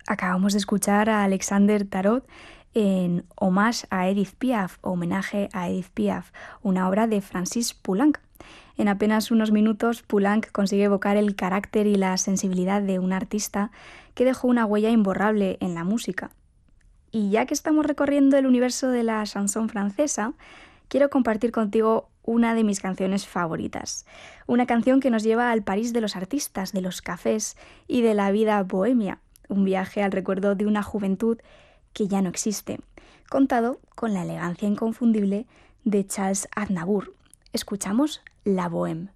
Acabamos de escuchar a Alexander Tarot en Hommage a Edith Piaf, homenaje a Edith Piaf, una obra de Francis Poulenc. En apenas unos minutos, Poulenc consigue evocar el carácter y la sensibilidad de un artista que dejó una huella imborrable en la música. Y ya que estamos recorriendo el universo de la chanson francesa, quiero compartir contigo una de mis canciones favoritas. Una canción que nos lleva al París de los artistas, de los cafés y de la vida bohemia. Un viaje al recuerdo de una juventud que ya no existe, contado con la elegancia inconfundible de Charles Aznavour. Escuchamos La Bohème.